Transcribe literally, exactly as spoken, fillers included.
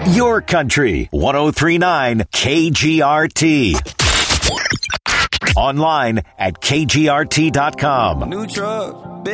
Your country. ten thirty-nine K G R T. Online at K G R T dot com. New truck.